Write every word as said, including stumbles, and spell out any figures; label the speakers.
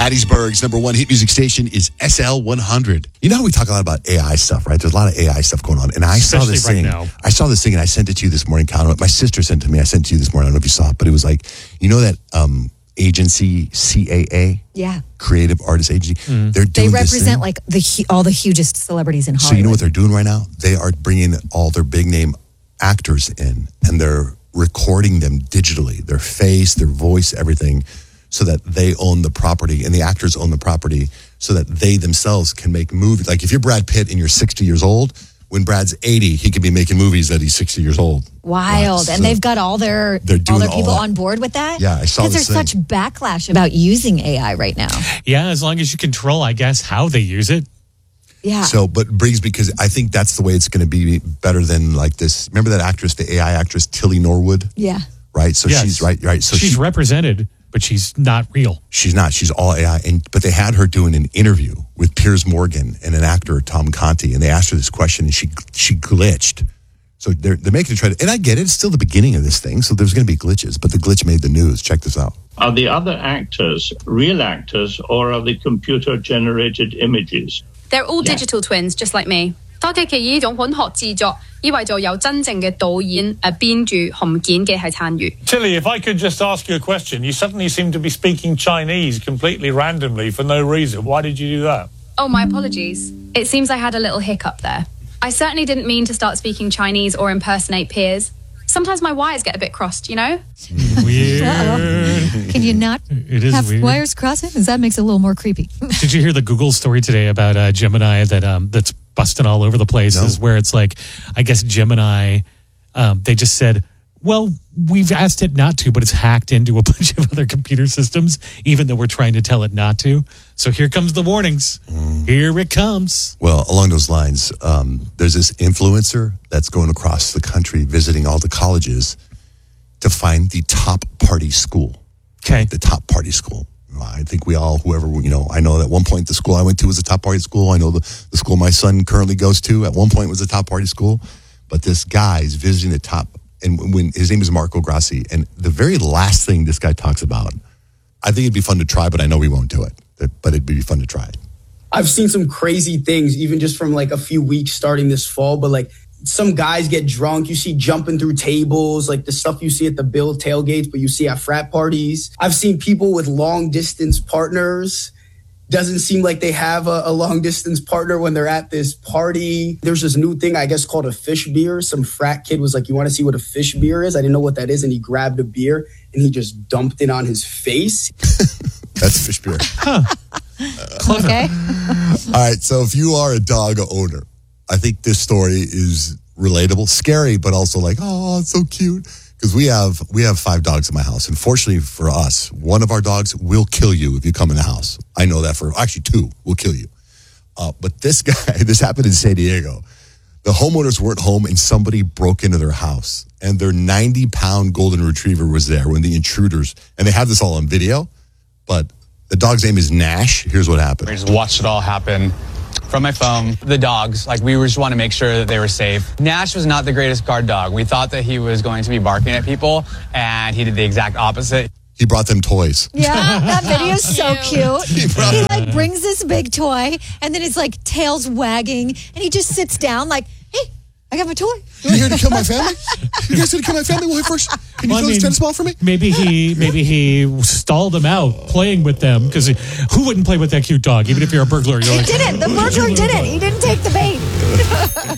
Speaker 1: Hattiesburg's number one hit music station is S L one hundred. You know how we talk a lot about A I stuff, right? There's a lot of A I stuff going on. And I
Speaker 2: Especially
Speaker 1: saw this
Speaker 2: right
Speaker 1: thing.
Speaker 2: now.
Speaker 1: I saw this thing and I sent it to you this morning, Colin. My sister sent it to me. I sent it to you this morning. I don't know if you saw it, but it was like, you know that um, agency C A A?
Speaker 3: Yeah.
Speaker 1: Creative Artist Agency. Mm. They're doing
Speaker 3: They
Speaker 1: this
Speaker 3: represent
Speaker 1: thing.
Speaker 3: like the hu- all the hugest celebrities in Hollywood.
Speaker 1: So you know what they're doing right now? They are bringing all their big name actors in and they're recording them digitally, their face, their voice, everything, so that they own the property and the actors own the property so that they themselves can make movies. Like if you're Brad Pitt and you're sixty years old, when Brad's eighty, he could be making movies that he's sixty years old.
Speaker 3: Wild.
Speaker 1: Right,
Speaker 3: and
Speaker 1: so
Speaker 3: they've got all their
Speaker 1: they're doing
Speaker 3: all their people
Speaker 1: all-
Speaker 3: on board with that?
Speaker 1: Yeah, I saw
Speaker 3: Because
Speaker 1: this
Speaker 3: there's
Speaker 1: thing.
Speaker 3: such backlash about using A I right now.
Speaker 2: Yeah, as long as you control, I guess, how they use it.
Speaker 3: Yeah.
Speaker 1: So, but brings because I think that's the way it's going to be better than like this. Remember that actress, the A I actress, Tilly Norwood?
Speaker 3: yeah.
Speaker 1: Right? So
Speaker 2: Yes.
Speaker 1: she's right, right. So
Speaker 2: she's
Speaker 1: she,
Speaker 2: represented, but she's not real.
Speaker 1: she's not. She's all A I. And but they had her doing an interview with Piers Morgan and an actor, Tom Conti, and they asked her this question, and she she glitched. So they're they're making it try to. And I get it. It's still the beginning of this thing, so there's going to be glitches. But the glitch made the news. Check this out.
Speaker 4: Are the other actors real actors or are they computer-generated images?
Speaker 5: They're all digital twins, just like me. 多基奇呢種本學製作，以為就有真正嘅導演、誒編劇同剪嘅係參與。
Speaker 6: Tilly, if I could just ask you a question. You suddenly seem to be speaking Chinese completely randomly for no reason. Why did you do that?
Speaker 5: Oh, my apologies. It seems I had a little hiccup there. I certainly didn't mean to start speaking Chinese or impersonate peers. Sometimes my wires get a bit crossed, you know?
Speaker 2: Weird.
Speaker 3: Uh-oh. Can you not
Speaker 2: It is
Speaker 3: have
Speaker 2: weird.
Speaker 3: wires crossing? Because that makes it a little more creepy.
Speaker 2: Did you hear the Google story today about uh, Gemini that um, that's busting all over the places?
Speaker 1: No.
Speaker 2: Where it's like, I guess Gemini, um, they just said, well, we've asked it not to, but it's hacked into a bunch of other computer systems, even though we're trying to tell it not to. So here comes the warnings.
Speaker 1: Mm.
Speaker 2: Here it comes.
Speaker 1: Well, along those lines, um, there's this influencer that's going across the country visiting all the colleges to find the top party school.
Speaker 2: Okay.
Speaker 1: The top party school. I think we all, whoever, you know, I know that at one point the school I went to was a top party school. I know the, the school my son currently goes to at one point was a top party school. But this guy is visiting the top, and when his name is Marco Grassi, and the very last thing this guy talks about, I think it'd be fun to try, but I know we won't do it. But it'd be fun to try.
Speaker 7: I've seen some crazy things, even just from like a few weeks starting this fall, but like some guys get drunk. You see jumping through tables, like the stuff you see at the Bill tailgates, but you see at frat parties. I've seen people with long distance partners. Doesn't seem like they have a, a long distance partner when they're at this party. There's this new thing, I guess, called a fish beer. Some frat kid was like, you want to see what a fish beer is? I didn't know what that is. And he grabbed a beer and he just dumped it on his face.
Speaker 1: That's fish beer.
Speaker 3: Okay.
Speaker 1: All right. So if you are a dog owner, I think this story is relatable, scary, but also like, oh, it's so cute. Because we have we have five dogs in my house. And fortunately for us, one of our dogs will kill you if you come in the house. I know that for, actually two will kill you. Uh, but this guy, this happened in San Diego. The homeowners weren't home and somebody broke into their house. And their ninety pound golden retriever was there when the intruders, and they have this all on video, but the dog's name is Nash. Here's what happened.
Speaker 8: I just watched it all happen from my phone. The dogs, like we just want to make sure that they were safe. Nash was not the greatest guard dog. We thought that he was going to be barking at people, and he did the exact opposite.
Speaker 1: He brought them toys.
Speaker 3: Yeah, that video is so cute.
Speaker 1: He
Speaker 3: He,
Speaker 1: brought-
Speaker 3: like brings this big toy, and then his like tail's wagging, and he just sits down like, "Hey, I got my toy."
Speaker 1: You here to kill my family? You guys here to kill my family? Well, first, can you
Speaker 2: Well, I
Speaker 1: throw this
Speaker 2: mean,
Speaker 1: tennis ball for me?
Speaker 2: Maybe he maybe he stalled them out playing with them because who wouldn't play with that cute dog? Even if you're a burglar, you're
Speaker 3: He
Speaker 2: like,
Speaker 3: didn't. The burglar did it. He didn't take the bait.